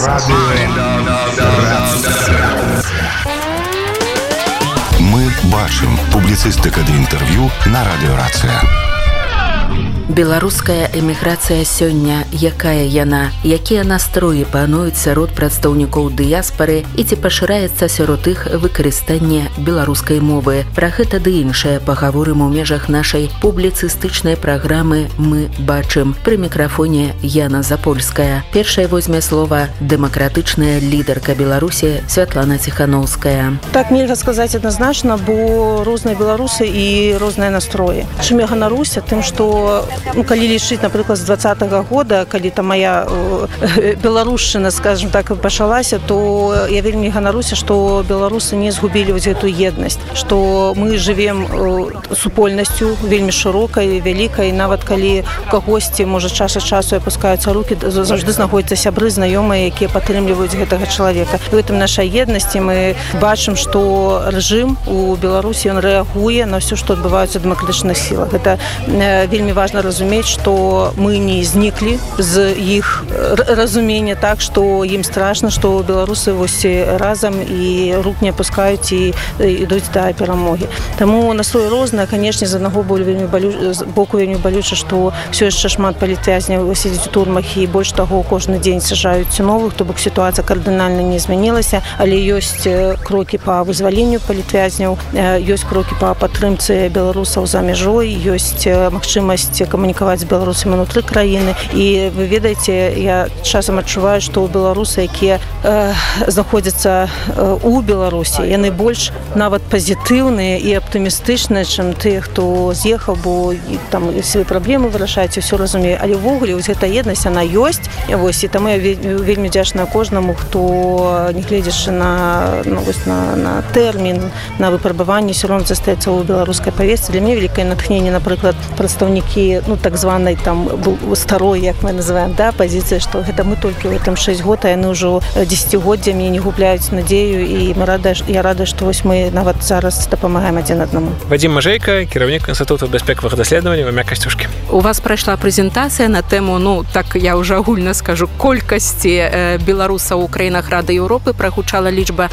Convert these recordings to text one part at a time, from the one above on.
Мы бачым. Публіцыстыка ды інтэрв'ю на радыёрацыя. Беларуская эміграцыя сёння, якая яна, якія настроі пануюць сярод прадстаўнікоў дыяспары і ці пашыраецца сярод іх выкарыстанне беларускай мовы. Пра гэта ды іншае пагаворым у межах нашай публіцыстычнай праграмы «Мы бачым». Пры мікрафоне Яна Запольская. Першая возьме слова дэмакратычная лідарка Беларусі Святлана Ціхановская. Так нельга сказаць адназначна, бо розныя беларусы і розныя настроі. Чым я ганаруся? Тым, што калі лічыць, напрыклад, з 20-го года, калі там моя беларушчына, скажем так, пачалася, то я вельмі ганаруся, што беларусы не згубілі вось гэту еднасць, што мы жывем супольнасцю вельмі шырокай, вялікай, нават калі у кагосьці, можа, час ад часу апускаюцца рукі, заўжды знаходзяцца сябры, знаёмыя, якія падтрымліваюць гэтага чалавека. У гэтым нашай еднасці мы бачым, што рэжым у Беларусі, ён рэагуе на ўсё, што адбываецца ў дэмакратычных сілах. Гэта вельмі важна разумець, што мы не зніклі з іх разумення так, што ім страшна, што беларусы вось разам і рук не апускаюць і ідуць да перамогі. Таму настрой розныя, канешне, з аднаго боку вельмі балюча, што ўсё яшчэ шмат палітвязняў сядзяць у турмах і больш таго кожны дзень саджаюць новых, то бок сітуацыя кардынальна не змянілася, але ёсць крокі па вызваленню палітвязняў, ёсць крокі па падтрымцы беларусаў за мяжой, ёсць магчымасць камунікаваць з беларусамі ўнутры краіны. І вы ведаеце, я часам адчуваю, што беларусы, якія знаходзяцца у Беларусі, яны больш нават пазітыўныя і аптымістычныя, чым тыя, хто з'ехаў, бо там свае праблемы вырашаюць, усё разумею. Але ўвогуле вось гэта еднасць, яна ёсць. Вось, і таму я вельмі дзячная кожнаму, хто, не гледзячы на тэрмін, на выпрабаванне, ўсё роўна застаецца ў беларускай павесці. Для мяне вялікае натхненне, напрыклад, прадстаўнікі так званай там старой, як мы называем, да, пазіцыя, што гэта мы толькі ў этом 6 год, а яны ўжо дзесяцігоддзямі не губляюць надзею, і я рада, што вось мы нават зараз дапамагаем адзін аднаму. Вадзім Мажэйка, кіраўнік Інстытуту бяспекавых даследаванняў імя Касцюшкі. У вас прайшла прэзентацыя на тэму, так я ўжо агульна скажу, колькасці беларусаў у краінах Рады Еўропы. Прагучала лічба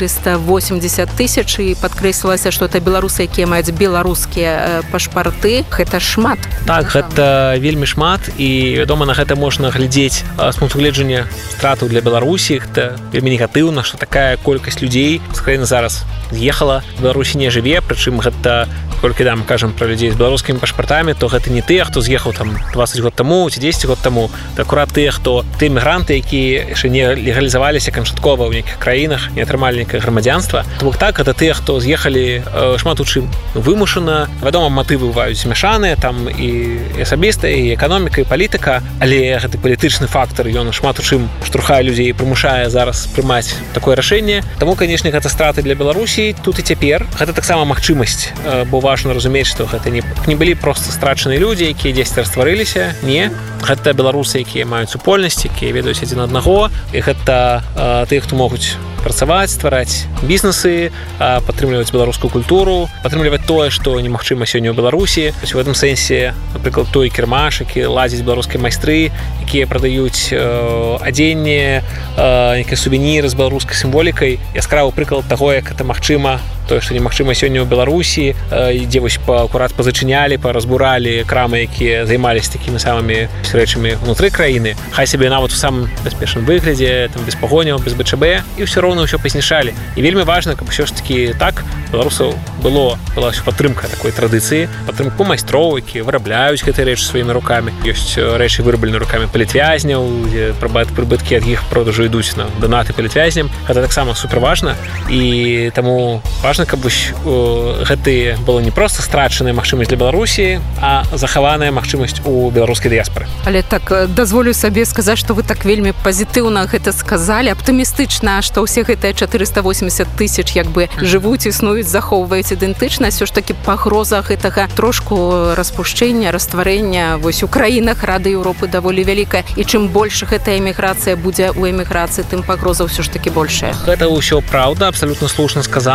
480 тысяч і падкрэслілася, што это беларусы, якія маюць беларускія пашпарты. Гэта шмат. Так, гэта вельмі шмат, і, вядома, на гэта можна глядзець з пункту гледжання стратаў для Беларусі. Гэта вельмі негатыўна, што такая колькасць людзей з краіны зараз з'ехала, в Беларусі не жыве, прычым гэта, колькі мы кажам пра людзей з беларускімі пашпартамі, то гэта не тыя, хто з'ехаў там 20 год таму ці 10 год таму, это акурат тыя, хто тыя мігранты, якія яшчэ не легалізаваліся канчаткова ў нейкіх краінах, не атрымалі нейкае грамадзянства. То бок так, гэта тыя, хто з'ехалі шмат у чым вымушана. Вядома, матывы бываюць змяшаныя, там і асабіста, і эканоміка, і палітыка, але гэты палітычны фактор, ён шмат у чым штурхае людзей і прымушае зараз прымаць такое рашэнне. Таму, канешне, гэта страты для Беларусі тут і цяпер. Гэта таксама магчымасць, бо важна разумець, што гэта не былі проста страчаныя людзі, якія дзесьці растварыліся. Не. Гэта беларусы, якія маюць супольнасць, якія ведаюць адзін аднаго, і гэта тыя, хто могуць працаваць, ствараць бізнесы, падтрымліваць беларускую культуру, падтрымліваць тое, што немагчыма сёння ў Беларусі. У гэтым сэнсе, напрыклад, той кірмаш, які ладзяць беларускія майстры, якія прадаюць адзенне, нейкія сувеніры з беларускай сімволікай. Яскравы прыклад таго, як гэта магчыма, тое, што немагчыма сёння ў Беларусі, дзе вось акурат пазачынялі, паразбуралі крамы, якія займаліся такімі самымі рэчамі ўнутры краіны. Хай сябе нават у самым бяспечным выглядзе, там без пагоняў, без БЧБ, і ўсё роўна ўсё пазнішалі. І вельмі важна, каб усё ж такі так беларусаў была ўсё падтрымка такой традыцыі, падтрымку майстроў, якія вырабляюць гэтыя рэчы сваімі рукамі. Ёсць рэчы выраблены рукамі палітвязняў, дзе прыбыткі ад іх продажу ідуць на донаты палітвязням. Гэта таксама суперважна, і таму важна, каб гэтыя была не проста страчаная магчымасць для Беларусі, а захаваная магчымасць у беларускай дыяспары. Але так дазволю сабе сказаць, што вы так вельмі пазітыўна гэта сказалі, аптымістычна, што ўсе гэтыя 480 тысяч як бы жывуць, існуюць, захоўваюць ідэнтычнасць. Усё ж такі пагроза гэтага трошку распушчэння, растварэння вось у краінах Рады Еўропы даволі вялікая. І чым больш гэтая эміграцыя будзе ў эміграцыі, тым пагроза ўсё ж такі большая. Гэта ўсё праўда, абсалютна слушна сказана, і так і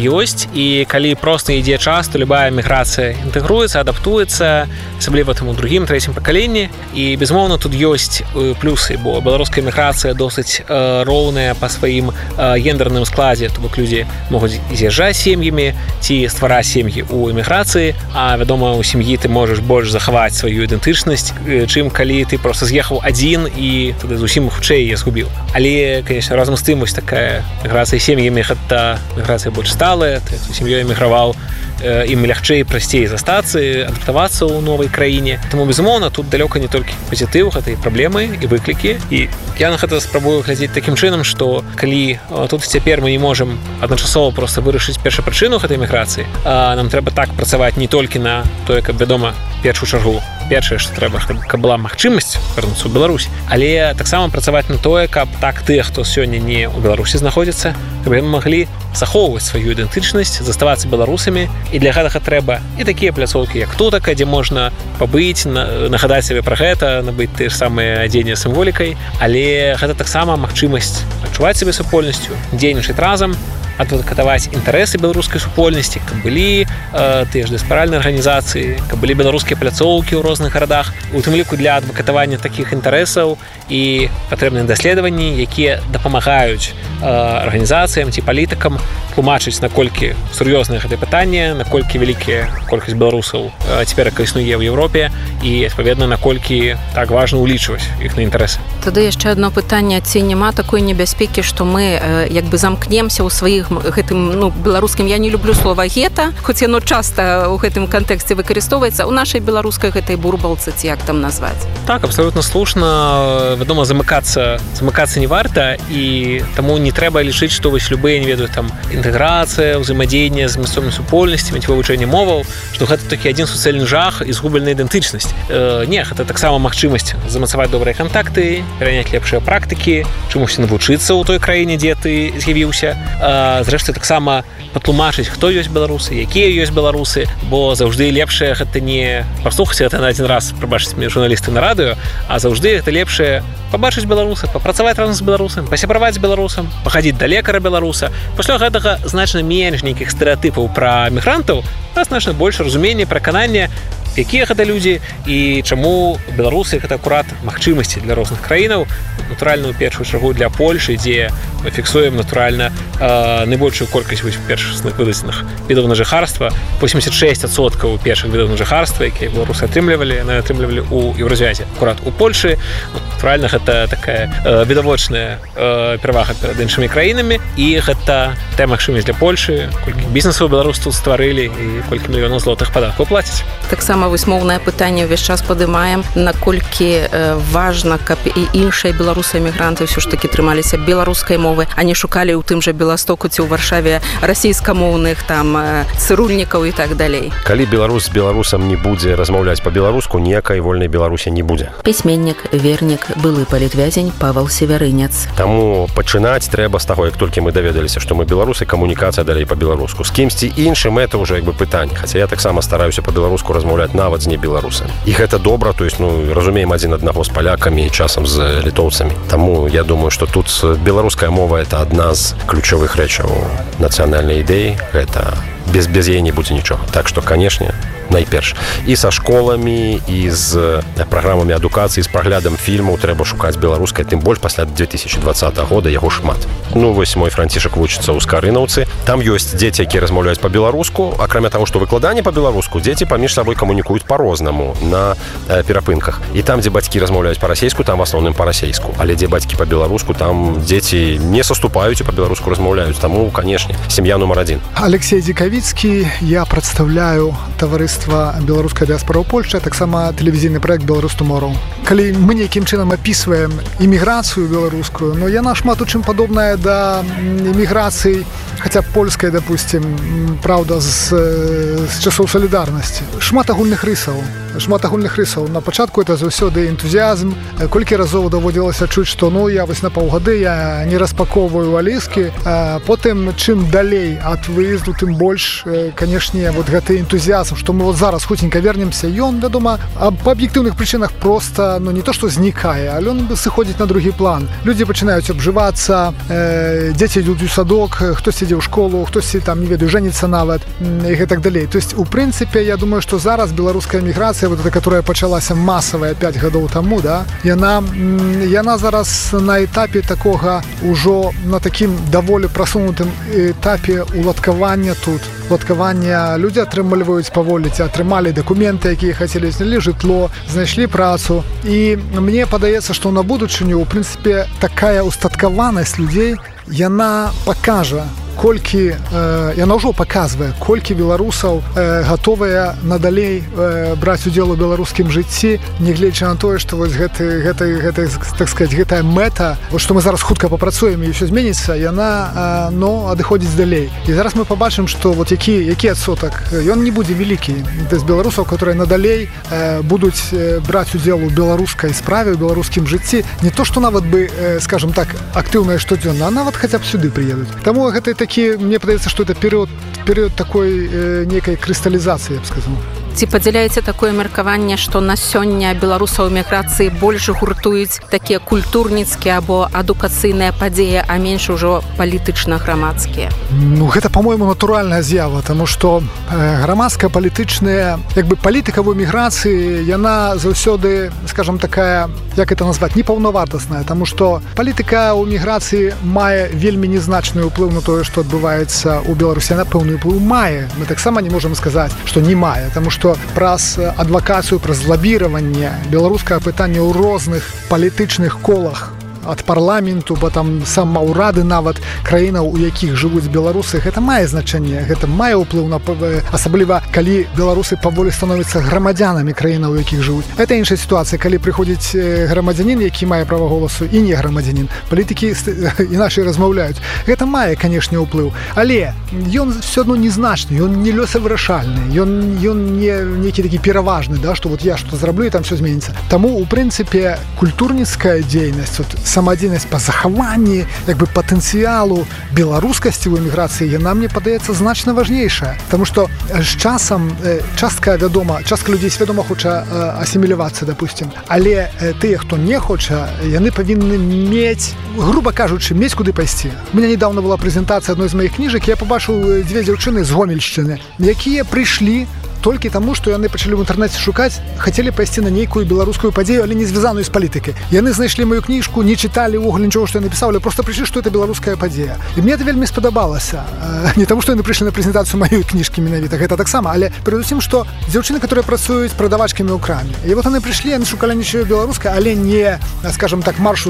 ёсць, і калі проста ідзе час, то любая міграцыя інтэгруецца, адаптуецца, асабліва там у другім, трэцім пакаленні. І, безумоўна, тут ёсць плюсы, бо беларуская міграцыя досыць роўная па сваім гендерным складзе, то бок людзі могуць з'язджаць сем'ямі ці ствараць сем'і ў эміграцыі, а, вядома, у сям'і ты можаш больш захаваць сваю ідэнтычнасць, чым калі ты проста з'ехаў адзін і тады зусім хутчэй яе згубіў. Але, конечно, разам з тым, вось такая міграцыя сем'ямі, гэта міграцыя больш сталая, ты з сям'ёй эміграваў, ім лягчэй, прасцей застацца, адаптавацца ў новай краіне. Таму, безумоўна, тут далёка не толькі пазітыў, гэта і праблемы, і выклікі. І я на гэта спрабую глядзець такім чынам, што калі тут цяпер мы не можам адначасова проста вырашыць першапрычыну гэтай міграцыі, нам трэба так працаваць не толькі на тое, каб, вядома, першую чаргу, першае, што трэба, каб была магчымасць вярнуцца ў Беларусь, але таксама працаваць на тое, каб так тыя, хто сёння не ў Беларусі знаходзіцца, каб яны маглі захоўваць сваю ідэнтычнасць, заставацца беларусамі. І для гэтага трэба і такія пляцоўкі, як тутака, дзе можна пабыць, нагадаць сабе пра гэта, набыць тыя ж самыя адзенне з сімволікай, але гэта таксама магчымасць адчуваць сабе супольнасцю, дзейнічаць разам, адвакатаваць інтарэсы беларускай супольнасці, каб былі тыя ж дыяспаральныя арганізацыі, каб былі беларускія пляцоўкі ў розных гарадах, у тым ліку для адвакатавання такіх інтарэсаў і патрэбныя даследаванні, якія дапамагаюць арганізацыям ці палітыкам тлумачыць, наколькі сур'ёзнае гэтае пытанне, наколькі вялікая колькасць беларусаў цяперака існуе ў Еўропе і, адпаведна, наколькі так важна ўлічваць іх на інтарэсы. Тады яшчэ адно пытанне, ці няма такой небяспекі, што мы як бы замкнемся ў сваіх гэтым, беларускім, я не люблю слова гета, хоць яно часта ў гэтым кантэксце выкарыстоўваецца, у нашай беларускай гэтай бурбалцы, ці як там назваць. Так, абсолютно слушна. Вядома, замыкацца не варта, і таму не трэба лічыць, што вось любыя, не ведаю, там інтэграцыя, ўзаемадзеянне з мясцовымі супольнасцямі ці вывучэнне моваў, што гэта толькі адзін суцэльны жах і згубленая ідэнтычнасць. Не, гэта таксама магчымасць замацаваць добрыя кантакты, пераняць лепшыя практыкі, чамусьці навучыцца ў той краіне, дзе ты з'явіўся. Зрэшты, таксама патлумачыць, хто ёсць беларусы, якія ёсць беларусы, бо заўжды лепшае гэта не паслухаць гэта на адзін раз, прабачыць мне журналісты на радыё, а заўжды гэта лепшае пабачыць беларуса, папрацаваць разам з беларусам, пасябраваць з беларусам, пахадзіць да лекара беларуса. Пасля гэтага значна менш нейкіх стэрэатыпаў пра мігрантаў, а значна больш разумення, пераканання, якія гэта людзі і чаму беларусы гэта акурат магчымасці для розных краінаў. Натуральна, у першую чаргу для Польшы, дзе мы фіксуем, натуральна, найбольшую колькасць першасных выдадзеных відаў на жыхарства. 86% першых відаў на жыхарства, якія беларусы атрымлівалі ў Еўразвязе. Акурат у Польшы, натуральна, гэта такая відавочная перавага перад іншымі краінамі, і гэта тая магчымасць для Польшы, колькі бізнесаў беларусы тут стварылі і колькі мільёнаў злотых падаткаў плацяць. Таксама вось моўнае пытанне ўвесь час падымаем, наколькі важна, каб і іншыя беларусы-эмігранты ўсё ж такі трымаліся беларускай мовы, а не шукалі ў тым жа Беластоку ці ў Варшаве расійскамоўных там цырульнікаў і так далей. Калі беларус з беларусам не будзе размаўляць па-беларуску, ніякай вольнай Беларусі не будзе. Пісьменнік, вернік, былы палітвязень Павел Севярынец. Таму пачынаць трэба з таго, як толькі мы даведаліся, што мы беларусы, камунікацыя далей па-беларуску. З кімсьці іншым это ўжо як бы пытанне, хаця я таксама стараюся па-беларуску размаўляць нават з не беларусамі. І гэта добра, то есть, разумеем адзін аднаго з палякамі і часам з літоўцамі. Таму я думаю, што тут беларуская мова это адна з ключовых рэчаў нацыянальнай ідэі, гэта без яе не будзе нічога. Так што, канешне, найперш. І са школамі, і з праграмамі адукацыі, з праглядам фільмаў трэба шукаць беларускай, тым больш пасля 2020 года яго шмат. Вось мой Францішак вучыцца ў Скарынаўцы. Там ёсць дзеці, якія размаўляюць па-беларуску. Акрамя таго, што выкладанне па-беларуску, дзеці паміж сабой камунікуюць па-рознаму на перапынках. І там, дзе бацькі размаўляюць па-расейску, там в асноўным па-расейску. Але дзе бацькі па-беларуску, там дзеці не саступаюць і па-беларуску размаўляюць. Таму, канешне, сям'я нумар адзін. Алексей Дзікавіцкі, я прадстаўляю таварыства беларуская дыаспора ў Польшчы, а таксама тэлевізійны праект «Беларус Tomorrow». Калі мы нейкім чынам апісваем іміграцыю беларускую, яна шмат у чым падобная да іміграцыі, хаця польская, допустим, правда, з часоў салідарнасці. Шмат агульных рысаў. На пачатку это заўсёды энтузіазм. Колькі разоў даводзілася чуць, што я вось на паўгады я не распаковваю валізкі. Потым, чым далей ад выезду, тым больш, канешне, вот гэты энтузіазм, што мы мы вот зараз хутенька вернемся, ён, вядома, па аб'ектыўных прычынах просто, ну, не то што знікае, але ён сыходзіць на другі план. Людзі пачынаюць абжывацца, дзеці ідуць у садок, хтось ідзе ў школу, хтось там, не ведаю, жэніцца нават і гэтак далей. То есть, у прынцыпе, я думаю, што зараз беларуская міграцыя, вот эта, которая пачалася масавая 5 гадоў таму, да, яна зараз на этапе такога ўжо на такім даволі прасунутым этапе уладкавання тут. Уладкавання людзі атрымліваюць паволі, ці атрымалі дакументы, якія хацелі, знялі жытло, знайшлі працу. І мне падаецца, што на будучыню, у прынцыпе, такая устаткаванасць людзей, яна пакажа, колькі, яна ўжо паказвае, колькі беларусаў гатовыя надалей браць удзел у беларускім жыцці, нягледзячы на тое, што вось так сказаць, гэтая мэта, вот што мы зараз хутка папрацуем і ўсё зменіцца, яна, ну, адыходзіць далей. І зараз мы пабачым, што вот які адсотак, ён не будзе вялікі. То есть беларусаў, которые надалей будуць браць удзел у беларускай справе, у беларускім жыцці, не то, што нават бы, скажем так, актыўнае штодзённа, а нават хаця б сюды прыедуць. Таму гэта такі, мне падаецца, што это перыяд такой некай крысталізацыі, я б сказаў. Ці падзяляеце такое меркаванне, што на сёння беларусаў у міграцыі больш гуртуюць такія культурніцкія або адукацыйныя падзеі, а менш ужо палітычна-грамадскія? Ну, гэта, па-мойму, натуральная з'ява, таму што грамадска-палітычная, як бы палітыка ў міграцыі, яна заўсёды, скажам, такая, як это назваць, непаўнавартасная, таму што палітыка ў міграцыі мае вельмі незначны ўплыў на тое, што адбываецца ў Беларусі. Яна пэўны ўплыў мае. Мы таксама не можам сказаць, што не мае, таму што праз адвакацыю, праз лабіраванне беларускага пытання ў розных палітычных колах ад парламенту, бо там сама ўрады нават краінаў, у якіх жывуць беларусы, гэта мае значэнне, гэта мае ўплыў на, асабліва калі беларусы паволі становяцца грамадзянамі краінаў, у якіх жывуць. Гэта іншая сітуацыя, калі прыходзіць грамадзянін, які мае права голасу, і не грамадзянін. Палітыкі іначай размаўляюць. Гэта мае, канешне, ўплыў, але ён все адно незначны, ён не лёсавырашальны, ён не нейкі такі пераважны, да, што вот я што зраблю, і там все зменіцца. Таму, у прынцыпе, культурніцкая дзейнасць, самадзейнасць па захаванні, як бы патэнцыялу беларускасці ў эміграцыі, яна, мне падаецца, значна важнейшая. Таму што з часам частка людзей свядома хоча асімілявацца, допустим, але тыя, хто не хоча, яны павінны мець, груба кажучы, мець куды пайсці. У мяне недавно была прэзентацыя адной з маіх кніжак, я пабачыў 2 дзяўчыны з Гомельшчыны, якія прыйшлі толькі таму, што яны пачалі ў інтэрнэце шукаць, хацелі пайсці на нейкую беларускую падзею, але не звязаную з палітыкай. Яны знайшлі маю кніжку, не чыталі ўвогуле нічога, што я напісаў, але проста прыйшлі, што это беларуская падзея. І мне это вельмі спадабалася. Не таму, што яны прыйшлі на прэзентацыю маёй кніжкі менавіта, гэта таксама, але перадусім, што дзяўчыны, которые працуюць прадавачкамі ў краме. І вот яны прыйшлі, яны шукалі нечае беларускае, але не, скажем так, маршу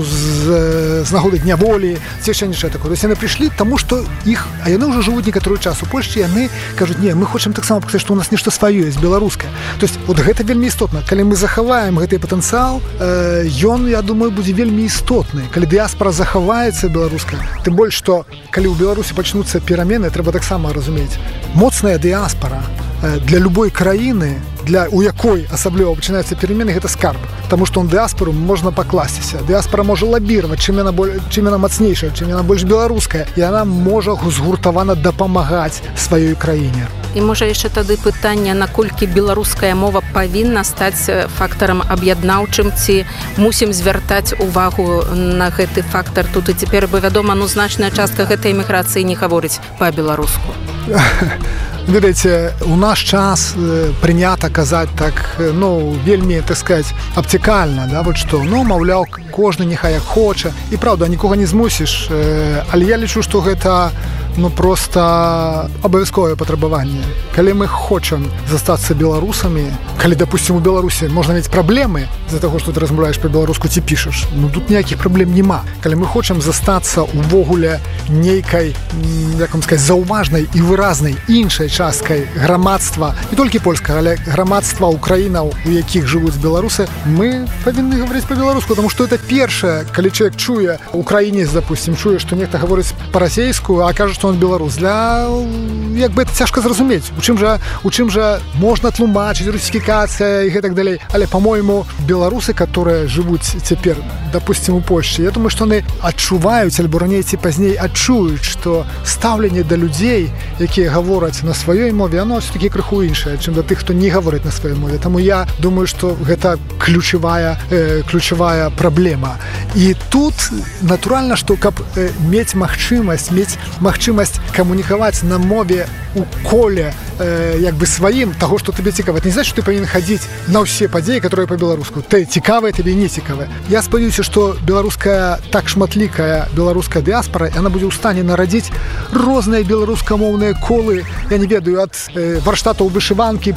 з нагоды дня волі, ці яшчэ нечае такое. То есть яны прыйшлі таму, што іх, а яны ўжо жывуць некаторы час у Польшчы, яны кажуць: "Не, мы хочам таксама паказаць, што у нас нешта сваё ёсць беларускае". То есть вот гэта вельмі істотна. Калі мы захаваем гэты патэнцыял, ён, я думаю, будзе вельмі істотны. Калі дыяспара захаваецца беларуская, тым больш, што калі ў Беларусі пачнуцца перамены, трэба таксама разумець. Моцная дыяспара для любой краіны, у якой асабліва пачынаюцца перамены, гэта скарб. Таму што дыяспару можна пакласціся. Дыяспара можа лабіраваць, чым яна мацнейшая, чым яна больш беларуская. І яна можа згуртавана дапамагаць сваёй краіне. І можа яшчэ тады пытанне, наколькі беларуская мова павінна стаць фактарам аб'яднаўчым, ці мусім звяртаць увагу на гэты фактар тут і цяпер, бо, вядома, значная частка гэтай эміграцыі не гаворыць па-беларуску. Ведаеце, у наш час прынята казаць так, ну, вельмі, так сказать, абцікальна, да, вот што, ну, маўляў, кожны няхай як хоча, і правда, нікога не змусіш, але я лічу, што гэта, ну, просто абавязковае патрабаванне. Калі мы хочам застацца беларусамі, калі, допустим, у Беларусі можна мець праблемы з-за таго, што ты размаўляеш па-беларуску ці пішаш, ну, тут ніякіх праблем няма. Калі мы хочам застацца увогуле нейкай, як вам сказаць, заўважнай і выразнай іншай часткай грамадства, не толькі польскага, але грамадства украінаў, у якіх жывуць беларусы, мы павінны гаварыць па-беларуску, таму што это першае, калі чалавек чуе, украінец, допустим, чуе, што нехта гаворыць па-расейску, а кажа, што он беларус. Як бы это цяжка зразумець. У чым жа можна тлумачыць русіфікацыя і гэтак далей. Але, по-мойму, беларусы, которые жывуць цяпер, допустим, у Польшчы, я думаю, што яны адчуваюць, альбо раней ці пазней адчуюць, што стаўленне да людзей, якія гавораць на сваёй мове, оно все-таки крыху іншае, чым да тых, хто не гаворыць на сваёй мове. Таму я думаю, што гэта ключавая праблема. І тут натуральна, што каб мець магчымасць камунікаваць на мове у коле як бы сваім таго, што табе цікава. Это не значит, што ты павінен хадзіць на ўсе падзеі, которые па-беларуску. Ты цікавая, табе не цікавая. Я спадзяюся, што беларуская так шматлікая беларуская дыаспара, яна будзе ў стане нарадзіць розныя беларускамоўныя колы, я не ведаю, ад варштатаў вышыванкі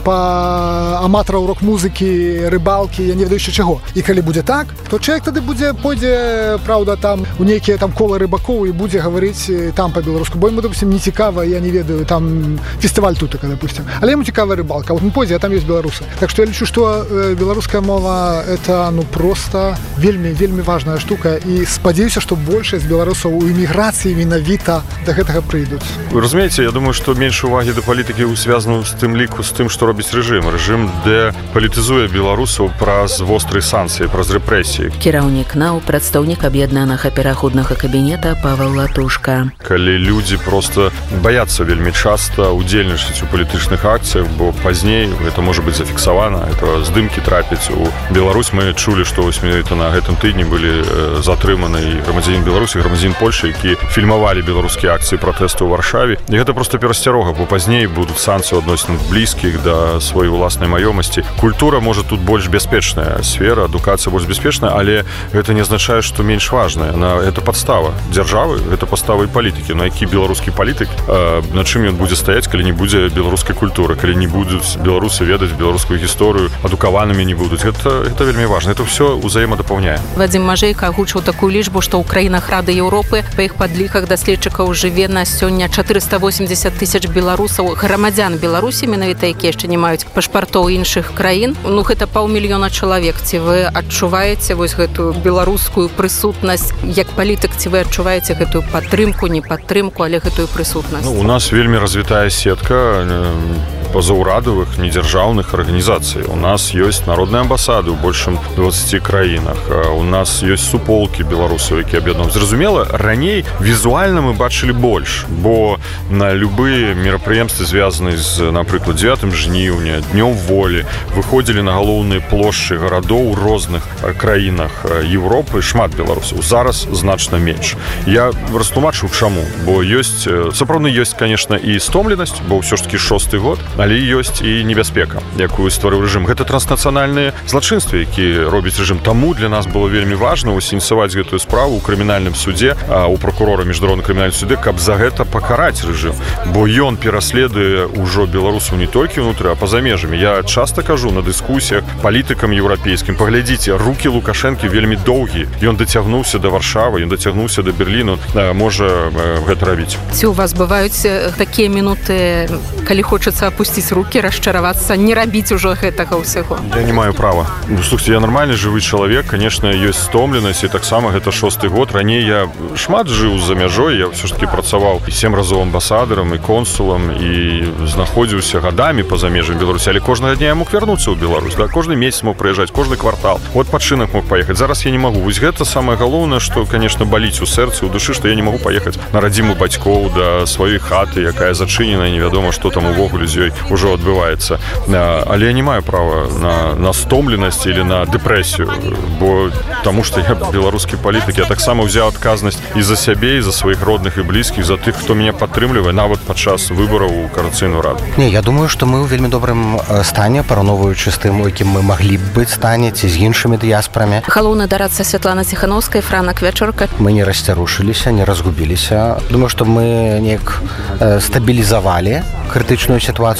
па аматараў рок-музыкі, рыбалкі, я не ведаю яшчэ чаго. І калі будзе так, то чалавек тады пойдзе, праўда, там у нейкія там колы рыбакоў і будзе гаварыць там па-беларуску. Бо яму, допустим, не цікава, я не ведаю, там фестываль тутака, допустим. Але яму цікавая рыбалка. Вот он пойдзе, а там ёсць беларусы. Так што я лічу, што беларуская мова это просто вельмі важная штука, і спадзяюся, што большасць беларусаў у эміграцыі менавіта да гэтага прыйдуць. Вы разумееце, я думаю, што менш увагі да палітыкі звязана з тым ліку з тым, што робіць рэжым. Рэжым дэпалітызуе беларусаў праз вострыя санкцыі, праз рэпрэсіі. Кіраўнік НАУ, прадстаўнік аб'яднанага пераходнага кабінета Павел Латушка. Калі людзі просто баяцца вельмі часта удзельнічаць у палітычных акцыях, бо пазней гэта можа быць зафіксавана, это здымкі трапіць у Беларусь. Мы чулі, што вось менавіта на гэтым тыдні былі затрыманы і грамадзянін Беларусі, грамадзянін Польшчы, які фільмавалі беларускія акцыі пратэсту ў Варшаве. І гэта просто перасцярога, бо пазней будуць санкцыі адносін блізкіх да сваёй уласнай маёмасці. Культура можа тут больш бяспечная сфера, адукацыя больш бяспечная, але гэта не азначае, што менш важная. Это падстава дзяржавы, гэта падстава і палітыкі. На які беларускі палітык, на чым ён будзе стаяць, калі не будзе беларускай культуры, калі не будуць беларусы ведаць беларускую гісторыю, адукаванымі не будуць. Гэта вельмі важна. Это ўсё ўзаемадапаўняе. Вадзім Мажэйка агучыў такую лічбу, што ў краінах Рады Еўропы па іх падліках даследчыкаў жыве на сёння 480 тысяч беларусаў, грамадзян Беларусі, менавіта якія яшчэ не маюць пашпартоў іншых краін. Гэта 500 000 чалавек. Ці вы адчуваеце вось гэтую беларускую прысутнасць як палітык, ці вы адчуваеце гэтую падтрымку, не падтрымку, але гэтую прысутнасць? У нас вельмі развітая сетка пазаўрадавых недзяржаўных арганізацый. У нас ёсць народныя амбасады ў большым 20 краінах. У нас ёсць суполкі беларусаў, які аб'яднаюць. Зразумела, раней візуальна мы бачылі больш, бо на любыя мерапрыемствы, звязаныя з, напрыклад, 9 жніўня, днём волі, выходзілі на галоўныя плошчы гарадоў у розных краінах Еўропы шмат беларусаў. Зараз значна менш. Я растлумачыў чаму, бо ёсць, сапраўдны ёсць, конечно, і стомленасць, бо ўсё ж таки 6-й год, але ёсць і небяспека, якую стварыў рэжым. Гэта транснацыянальныя злачынствы, які робіць рэжым. Таму для нас было вельмі важна ініцыяваць гэтую справу ў крымінальным суде, у прокурора міжнароднага крымінальнага суде, каб за гэта пакараць рэжым, бо ён пераследуе ўжо беларусаў не толькі ўнутры, а па-за межамі. Я часта кажу на дыскусіях палітыкам еўрапейскім: паглядзіце, рукі Лукашэнкі вельмі доўгія. Ён дацягнуўся да Варшавы, ён дацягнуўся да Берліну, можа гэта рабіць. Ці у вас бываюць такія мінуты, калі хочацца апусціць рукі, расчаравацца, не рабіць ужо гэтага ўсяго? Я не маю права. Слухайте, я нармальны жывы чалавек, конечно, ёсць стомленасць, і таксама гэта 6-й год. Раней я шмат жыў за мяжой, я ўсё ж таки працаваў 7 разоў амбасадарам і консулам, і знаходзіўся гадамі па-за межамі Беларусі, але кожнага дня я мог вярнуцца ў Беларусь, да? Кожны месяц мог прыязджаць, кожны квартал. У адпачынак мог паехаць. Зараз я не магу. Вось гэта самае галоўнае, што, конечно, баліць у сэрцы, у душы, што я не магу паехаць на радзіму бацькоў да сваёй хаты, якая зачынена, невядома, што там увогуле з ёй ужо адбываецца. Але я не маю права на стомленасць или на дэпрэсію, бо таму што я беларускі палітык, я таксама ўзяў адказнасць і за сябе, і за сваіх родных і блізкіх, за тых, хто мяне падтрымлівае, нават падчас выбараў у Коордынацыйную раду. Не, я думаю, што мы ў вельмі добрым стане, параўноўваючы з тым, у якім мы маглі б быць стане, ці з іншымі дыяспарамі. Галоўны дарадца Святлана Ціхановская, Франак Вячорка. Мы не расцярушыліся, не разгубіліся. Думаю, што мы неяк стабілізавалі крытычную сітуацыю.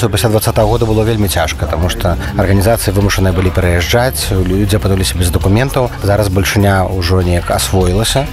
беларусаў пасля 20-го года было вельмі цяжка, таму што арганізацыі вымушаныя былі пераязджаць, людзі апынуліся без дакументаў. Зараз бальшыня ўжо неяк асвоілася.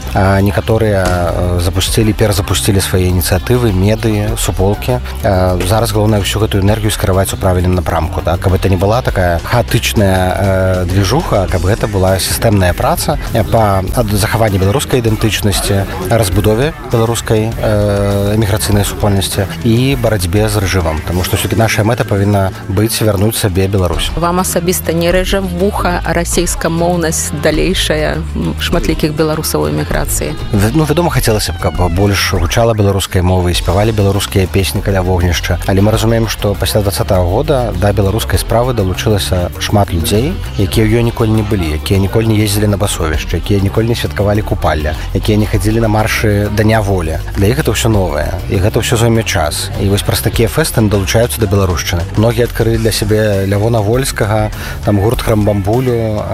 Некаторыя перазапусцілі свае ініцыятывы, медыі, суполкі. Зараз галоўнае ўсю гэтую энергію скіраваць у правільным напрамку, так? Каб гэта не была такая хаатычная движуха, каб гэта была сістэмная праца па захаванні беларускай ідэнтычнасці, разбудове беларускай эміграцыйнай супольнасці і барацьбе з рэжымам, таму што ўсё-таки наша мэта павінна быць вярнуць сабе Беларусь. Вам асабіста не рэжа вуха расейскамоўнасць далейшая шматлікіх беларусаў у эміграцыі? Вядома, хацелася б, каб больш гучала беларускай мовы, спявалі беларускія песні каля вогнішча, але мы разумеем, што пасля 20-го года да беларускай справы далучылася шмат людзей, якія ў ёй ніколі не былі, якія ніколі не ездзілі на басовішча, якія ніколі не святкавалі купалля, якія не хадзілі на маршы Дня волі. Для іх гэта ўсё новае, і гэта ўсё зойме час. І вось праз такія фэсты далучаюцца да беларушчыны. Многія адкрылі для сябе Лявона Вольскага, там гурт Храмбамбулю,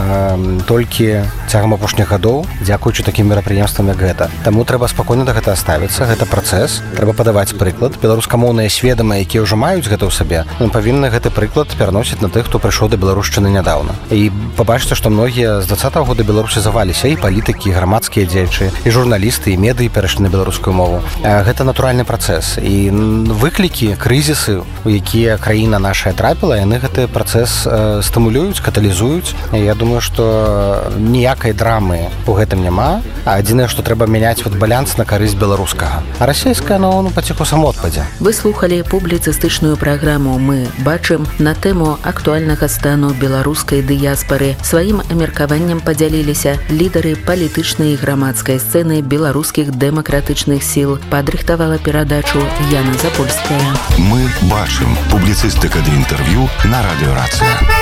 толькі цягам апошніх гадоў, дзякуючы такім мерапрыемствам, як гэта. Таму трэба спакойна да гэтага ставіцца, гэта працэс, трэба падаваць прыклад. Беларускамоўныя сведамыя, якія ўжо маюць гэта ў сабе, павінны гэты прыклад пераносіць на тых, хто прыйшоў да беларушчыны нядаўна. І пабачыце, што многія з 20-го года Беларусі заваліся, і палітыкі, і грамадскія дзеячы, і журналісты, і медыі перайшлі на беларускую мову. Гэта натуральны працэс. І выклікі, крызісы, у якія краіна наша трапіла, яны гэты працэс стымулююць, каталізуюць. Я думаю, што ніякай драмы у гэтым няма, а адзінае, што трэба мяняць баланс на карысць беларускага. А расійская, паціху само адпадзе. Вы слухалі публіцыстычную праграму «Мы бачым» на тэму актуальнага стану беларускай дыяспары. Сваім меркаваннем падзяліліся лідары палітычнай і грамадскай сцэны беларускіх дэмакратычных сіл. Падрыхтавала перадачу Яна Запольская. Мы бачым. Публіцыстыка ды інтэрв'ю на радыё «Рацыя».